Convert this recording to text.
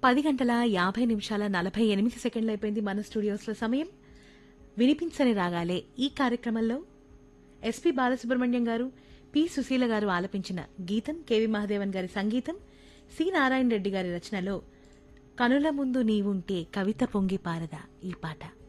10:50 అయిపోయింది మన స్టూడియోస్లో సమయం. వినిపించని రాగాలే ఈ కార్యక్రమంలో ఎస్పి బాలసుబ్రహ్మణ్యం గారు, పి సుశీల గారు ఆలపించిన గీతం, కెవి మహదేవన్ గారి సంగీతం, సి నారాయణ రెడ్డి గారి రచనలో కనుల ముందు నీవుంటే కవిత పొంగి పారదా ఈ పాట.